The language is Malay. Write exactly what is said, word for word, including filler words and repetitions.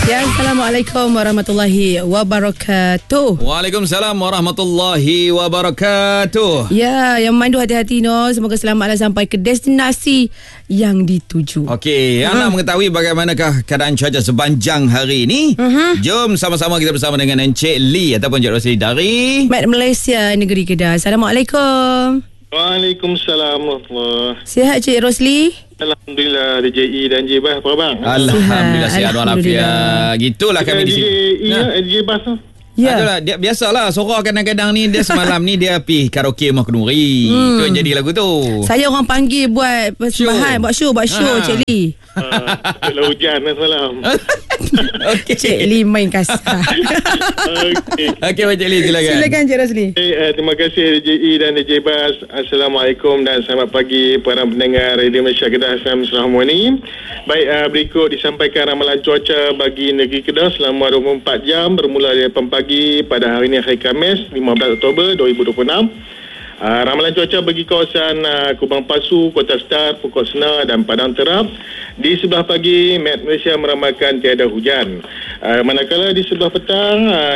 Ya, Assalamualaikum warahmatullahi wabarakatuh. Waalaikumsalam warahmatullahi wabarakatuh. Ya, yang memandu hati-hati no. Semoga selamatlah sampai ke destinasi yang dituju. Okey, uh-huh. Anda mengetahui bagaimanakah keadaan cuaca sepanjang hari ini? Uh-huh. Jom sama-sama kita bersama dengan Encik Lee ataupun Encik Rosli dari Met Malaysia, Negeri Kedah. Assalamualaikum. Waalaikumsalam warahmatullahi. Sihat Cik Rosli? Alhamdulillah, D J E dan D J Bas, apa khabar? Alhamdulillah sihat walafiat. Gitulah kami di sini. D J E dan D J Bas tu. Ya. Adalah, dia biasalah Sora kadang-kadang ni dia semalam ni dia pergi karaoke Rumah Kenduri. Hmm. Tu yang jadi lagu tu. Saya orang panggil buat persembahan, buat show, buat show ha. Cik Lee. Ah, uh, hujan lah semalam. Okey. Cik Lee main kasar. Okey. Okey, Cik Lee silakan. Silakan Cik Rosli. Okay, uh, terima kasih D J E dan D J Bas. Assalamualaikum dan selamat pagi para pendengar Radio Malaysia Kedah F M Selama ini. Baik, uh, berikut disampaikan ramalan cuaca bagi negeri Kedah selama dua puluh empat jam bermula dari pagi pada hari ini, hari Khamis lima belas Oktober dua ribu dua puluh enam. Uh, ramalan cuaca bagi kawasan uh, Kubang Pasu, Kota Star, Pokok Senar dan Padang Terap. Di sebelah pagi, Met Malaysia meramalkan tiada hujan. Uh, manakala di sebelah petang, uh,